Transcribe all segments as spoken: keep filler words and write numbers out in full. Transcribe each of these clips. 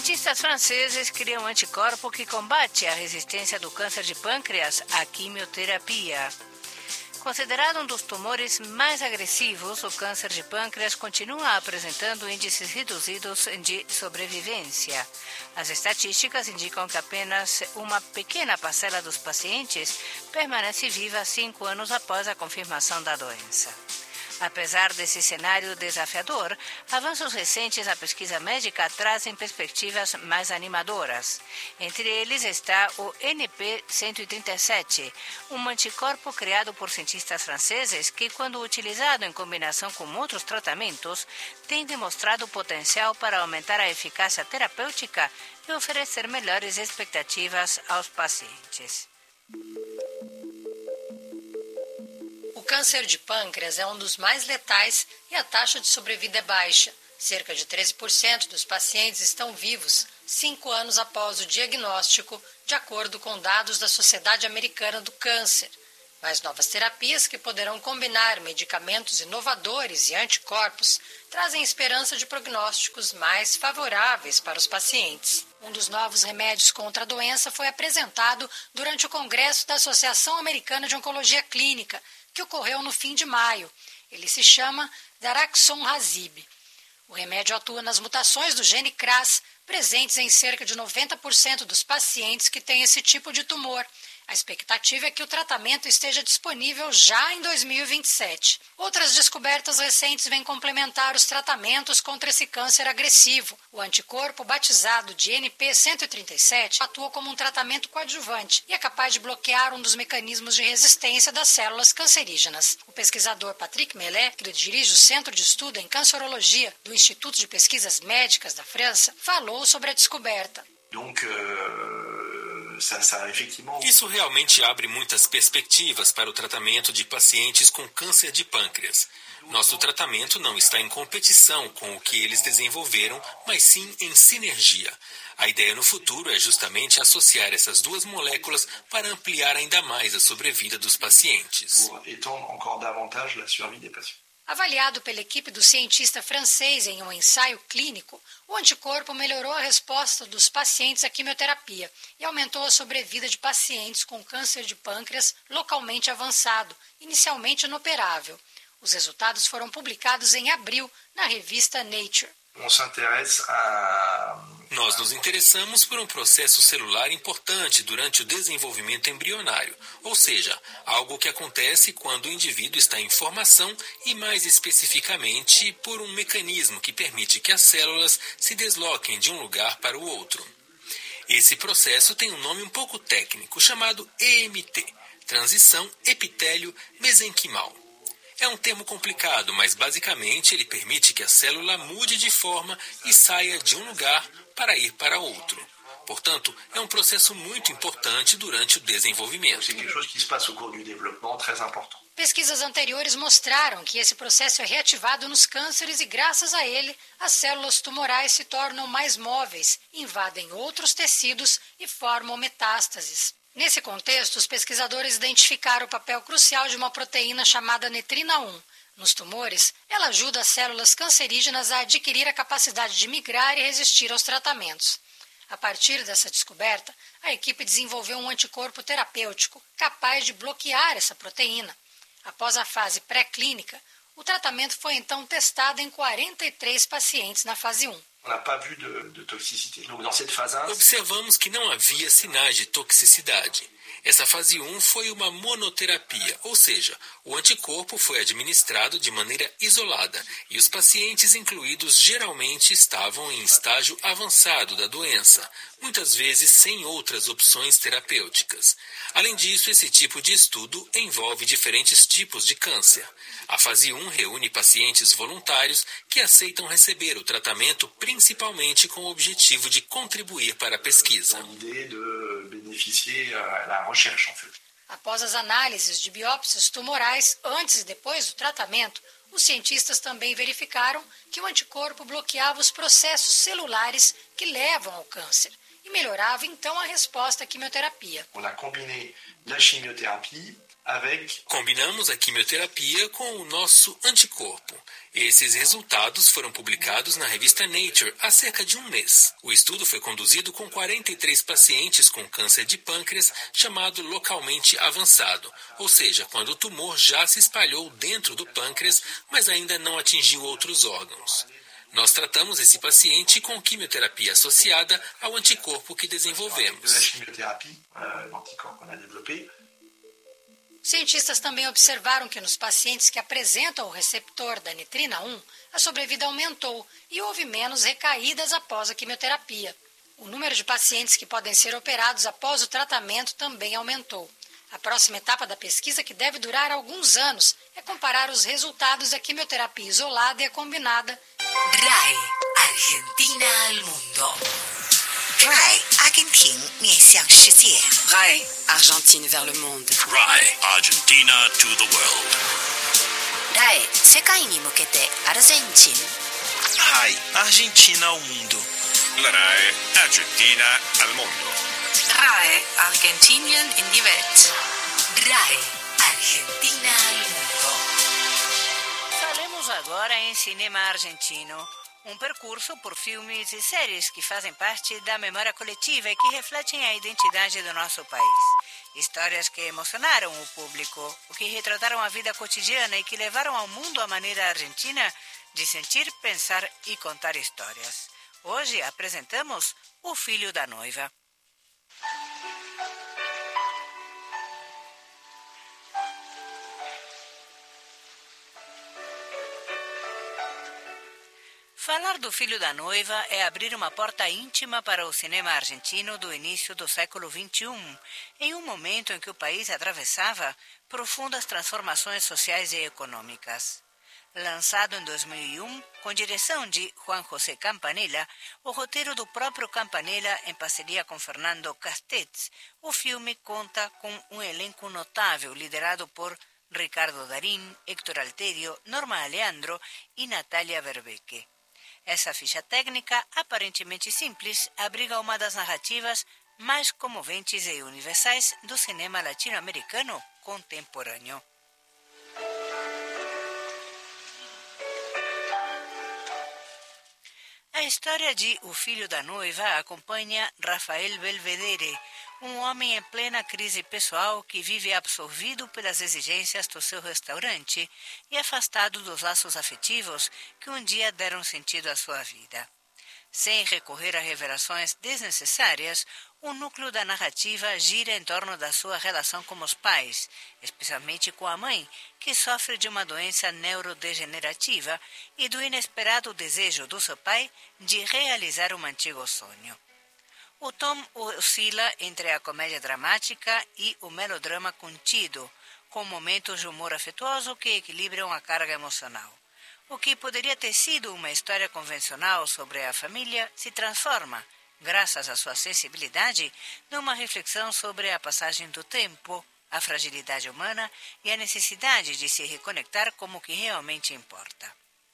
Cientistas franceses criam um anticorpo que combate a resistência do câncer de pâncreas à quimioterapia. Considerado um dos tumores mais agressivos, o câncer de pâncreas continua apresentando índices reduzidos de sobrevivência. As estatísticas indicam que apenas uma pequena parcela dos pacientes permanece viva cinco anos após a confirmação da doença. Apesar desse cenário desafiador, avanços recentes na pesquisa médica trazem perspectivas mais animadoras. Entre eles está o N P cento e trinta e sete, um anticorpo criado por cientistas franceses que, quando utilizado em combinação com outros tratamentos, tem demonstrado potencial para aumentar a eficácia terapêutica e oferecer melhores expectativas aos pacientes. O câncer de pâncreas é um dos mais letais e a taxa de sobrevida é baixa. Cerca de treze por cento dos pacientes estão vivos cinco anos após o diagnóstico, de acordo com dados da Sociedade Americana do Câncer. Mas novas terapias que poderão combinar medicamentos inovadores e anticorpos trazem esperança de prognósticos mais favoráveis para os pacientes. Um dos novos remédios contra a doença foi apresentado durante o Congresso da Associação Americana de Oncologia Clínica, que ocorreu no fim de maio. Ele se chama Daraxonrasib. O remédio atua nas mutações do gene C R A S, presentes em cerca de noventa por cento dos pacientes que têm esse tipo de tumor. A expectativa é que o tratamento esteja disponível já em dois mil e vinte e sete. Outras descobertas recentes vêm complementar os tratamentos contra esse câncer agressivo. O anticorpo, batizado de N P cento e trinta e sete, atua como um tratamento coadjuvante e é capaz de bloquear um dos mecanismos de resistência das células cancerígenas. O pesquisador Patrick Mellet, que dirige o Centro de Estudo em Cancerologia do Instituto de Pesquisas Médicas da França, falou sobre a descoberta. Donc, euh... Isso realmente abre muitas perspectivas para o tratamento de pacientes com câncer de pâncreas. Nosso tratamento não está em competição com o que eles desenvolveram, mas sim em sinergia. A ideia no futuro é justamente associar essas duas moléculas para ampliar ainda mais a sobrevida dos pacientes. Avaliado pela equipe do cientista francês em um ensaio clínico, o anticorpo melhorou a resposta dos pacientes à quimioterapia e aumentou a sobrevida de pacientes com câncer de pâncreas localmente avançado, inicialmente inoperável. Os resultados foram publicados em abril na revista Nature. Nós nos interessamos por um processo celular importante durante o desenvolvimento embrionário, ou seja, algo que acontece quando o indivíduo está em formação e, mais especificamente, por um mecanismo que permite que as células se desloquem de um lugar para o outro. Esse processo tem um nome um pouco técnico, chamado E M T, transição epitélio-mesenquimal. É um termo complicado, mas basicamente ele permite que a célula mude de forma e saia de um lugar para ir para outro. Portanto, é um processo muito importante durante o desenvolvimento. Pesquisas anteriores mostraram que esse processo é reativado nos cânceres e, graças a ele, as células tumorais se tornam mais móveis, invadem outros tecidos e formam metástases. Nesse contexto, os pesquisadores identificaram o papel crucial de uma proteína chamada netrina um. Nos tumores, ela ajuda as células cancerígenas a adquirir a capacidade de migrar e resistir aos tratamentos. A partir dessa descoberta, a equipe desenvolveu um anticorpo terapêutico capaz de bloquear essa proteína. Após a fase pré-clínica, o tratamento foi então testado em quarenta e três pacientes na fase um. Observamos que não havia sinais de toxicidade. Essa fase um foi uma monoterapia, ou seja, o anticorpo foi administrado de maneira isolada e os pacientes incluídos geralmente estavam em estágio avançado da doença, muitas vezes sem outras opções terapêuticas. Além disso, esse tipo de estudo envolve diferentes tipos de câncer. A fase um reúne pacientes voluntários que aceitam receber o tratamento principalmente com o objetivo de contribuir para a pesquisa. Após as análises de biópsias tumorais antes e depois do tratamento, os cientistas também verificaram que o anticorpo bloqueava os processos celulares que levam ao câncer e melhorava então a resposta à quimioterapia. avec... Combinamos a quimioterapia com o nosso anticorpo. Esses resultados foram publicados na revista Nature há cerca de um mês. O estudo foi conduzido com quarenta e três pacientes com câncer de pâncreas chamado localmente avançado, ou seja, quando o tumor já se espalhou dentro do pâncreas, mas ainda não atingiu outros órgãos. Nós tratamos esse paciente com quimioterapia associada ao anticorpo que desenvolvemos. Cientistas também observaram que nos pacientes que apresentam o receptor da nitrina um, a sobrevida aumentou e houve menos recaídas após a quimioterapia. O número de pacientes que podem ser operados após o tratamento também aumentou. A próxima etapa da pesquisa, que deve durar alguns anos, é comparar os resultados da quimioterapia isolada e a combinada. R A E Argentina al mundo. R A E Argentine 面向世界 R A E Argentine vers le monde. R A E Argentina to the world. R A E 世界に向けてアルゼンチン R A E Argentina ao mundo. La R A E Argentina al mundo. R A E Argentinien in die Welt. R A E Argentina al mundo. Falemos agora em cinema argentino. Um percurso por filmes e séries que fazem parte da memória coletiva e que refletem a identidade do nosso país. Histórias que emocionaram o público, o que retrataram a vida cotidiana e que levaram ao mundo a maneira argentina de sentir, pensar e contar histórias. Hoje apresentamos O Filho da Noiva. Falar do Filho da Noiva é abrir uma porta íntima para o cinema argentino do início do século vinte e um, em um momento em que o país atravessava profundas transformações sociais e econômicas. Lançado em dois mil e um, com direção de Juan José Campanella, o roteiro do próprio Campanella em parceria com Fernando Castells, o filme conta com um elenco notável liderado por Ricardo Darín, Héctor Alterio, Norma Aleandro e Natalia Verbeque. Essa ficha técnica, aparentemente simples, abriga uma das narrativas mais comoventes e universais do cinema latino-americano contemporâneo. A história de O Filho da Noiva acompanha Rafael Belvedere, um homem em plena crise pessoal que vive absorvido pelas exigências do seu restaurante e afastado dos laços afetivos que um dia deram sentido à sua vida. Sem recorrer a revelações desnecessárias, o núcleo da narrativa gira em torno da sua relação com os pais, especialmente com a mãe, que sofre de uma doença neurodegenerativa, e do inesperado desejo do seu pai de realizar um antigo sonho. O tom oscila entre a comédia dramática e o melodrama contido, com momentos de humor afetuoso que equilibram a carga emocional. O que poderia ter sido uma história convencional sobre a família se transforma, graças à sua sensibilidade, numa reflexão sobre a passagem do tempo, a fragilidade humana e a necessidade de se reconectar com o que realmente importa.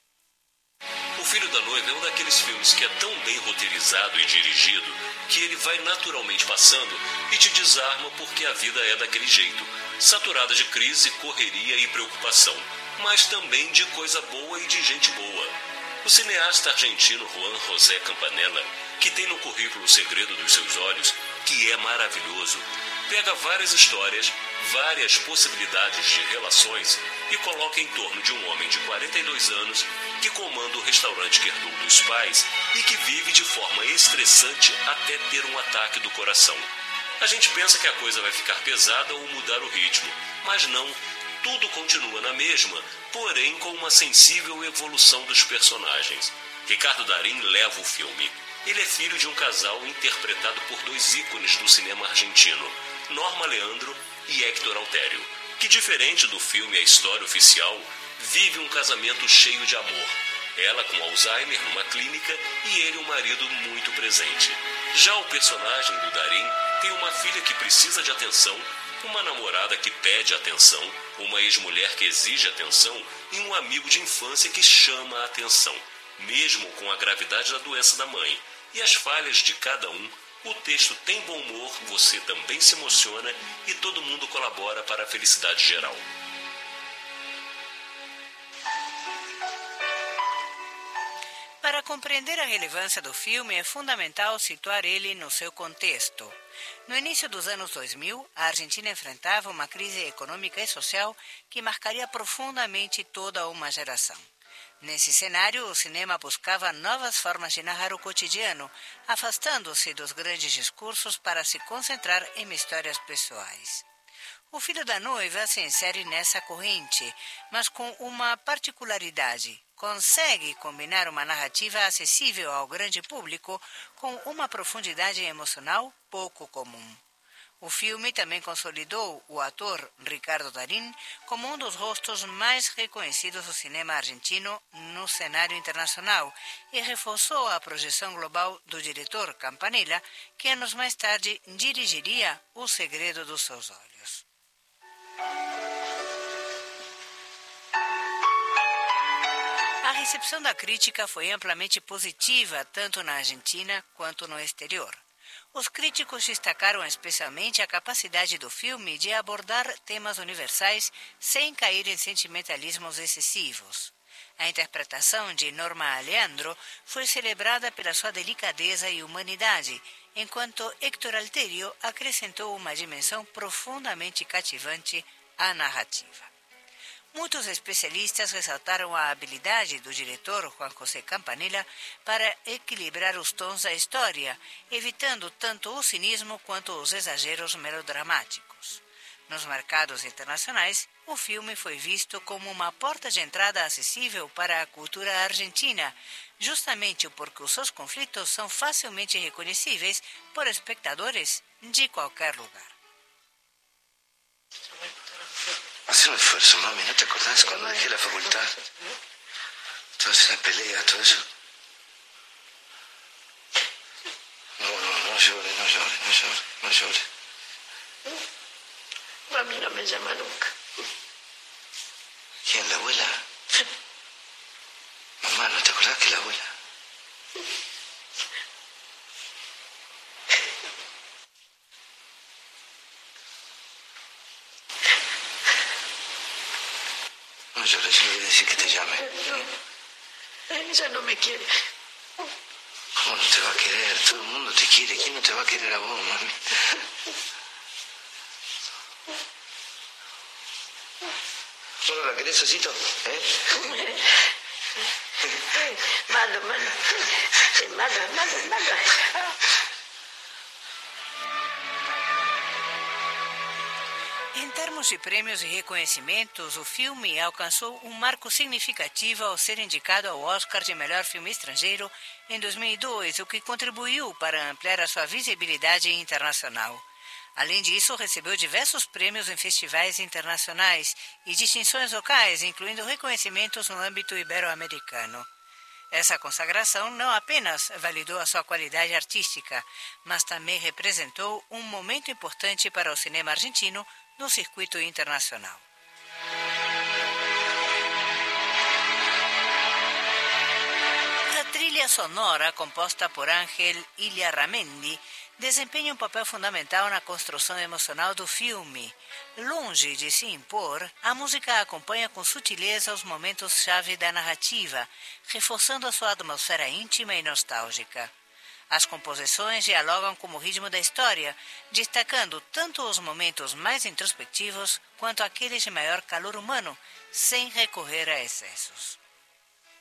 O Filho da Noiva é um daqueles filmes que é tão bem roteirizado e dirigido que ele vai naturalmente passando e te desarma porque a vida é daquele jeito, saturada de crise, correria e preocupação, mas também de coisa boa e de gente boa. O cineasta argentino Juan José Campanella, que tem no currículo O Segredo dos Seus Olhos, que é maravilhoso, pega várias histórias, várias possibilidades de relações e coloca em torno de um homem de quarenta e dois anos que comanda o restaurante que herdou dos pais e que vive de forma estressante até ter um ataque do coração. A gente pensa que a coisa vai ficar pesada ou mudar o ritmo, mas não, tudo continua na mesma, porém com uma sensível evolução dos personagens. Ricardo Darín leva o filme. Ele é filho de um casal interpretado por dois ícones do cinema argentino, Norma Leandro e Héctor Alterio, que, diferente do filme A História Oficial, vive um casamento cheio de amor. Ela com Alzheimer numa clínica e ele um marido muito presente. Já o personagem do Darín tem uma filha que precisa de atenção, uma namorada que pede atenção, uma ex-mulher que exige atenção e um amigo de infância que chama a atenção, mesmo com a gravidade da doença da mãe. E as falhas de cada um O texto tem bom humor, você também se emociona e todo mundo colabora para a felicidade geral. Para compreender a relevância do filme, é fundamental situar ele no seu contexto. No início dos anos dois mil, a Argentina enfrentava uma crise econômica e social que marcaria profundamente toda uma geração. Nesse cenário, o cinema buscava novas formas de narrar o cotidiano, afastando-se dos grandes discursos para se concentrar em histórias pessoais. O Filho da Noiva se insere nessa corrente, mas com uma particularidade. Consegue combinar uma narrativa acessível ao grande público com uma profundidade emocional pouco comum. O filme também consolidou o ator Ricardo Darín como um dos rostos mais reconhecidos do cinema argentino no cenário internacional e reforçou a projeção global do diretor Campanella, que anos mais tarde dirigiria O Segredo dos Seus Olhos. A recepção da crítica foi amplamente positiva, tanto na Argentina quanto no exterior. Os críticos destacaram especialmente a capacidade do filme de abordar temas universais sem cair em sentimentalismos excessivos. A interpretação de Norma Aleandro foi celebrada pela sua delicadeza e humanidade, enquanto Héctor Alterio acrescentou uma dimensão profundamente cativante à narrativa. Muitos especialistas ressaltaram a habilidade do diretor Juan José Campanella para equilibrar os tons da história, evitando tanto o cinismo quanto os exageros melodramáticos. Nos mercados internacionais, o filme foi visto como uma porta de entrada acessível para a cultura argentina, justamente porque os seus conflitos são facilmente reconhecíveis por espectadores de qualquer lugar. Haz un esfuerzo, mami, ¿no te acordás cuando dejé la facultad? Toda esa pelea, todo eso. No, no, no llores, no llores, no llores, no llores. Mami no me llama nunca. ¿Quién, la abuela? Mamá, ¿no te acordás que la abuela? No llores, yo le voy a decir que te llame. No, ella no me quiere. ¿Cómo no te va a querer? Todo el mundo te quiere. ¿Quién no te va a querer a vos, mami? ¿Vos no la querés, Osito? ¿Eh? Malo, malo. Malo, malo, malo. Em termos de prêmios e reconhecimentos, o filme alcançou um marco significativo ao ser indicado ao Oscar de Melhor Filme Estrangeiro em dois mil e dois, o que contribuiu para ampliar a sua visibilidade internacional. Além disso, recebeu diversos prêmios em festivais internacionais e distinções locais, incluindo reconhecimentos no âmbito ibero-americano. Essa consagração não apenas validou a sua qualidade artística, mas também representou um momento importante para o cinema argentino no circuito internacional. A trilha sonora, composta por Ángel Ilharramendi, desempenha um papel fundamental na construção emocional do filme. Longe de se impor, a música acompanha com sutileza os momentos-chave da narrativa, reforçando a sua atmosfera íntima e nostálgica. As composições dialogam com o ritmo da história, destacando tanto os momentos mais introspectivos quanto aqueles de maior calor humano, sem recorrer a excessos.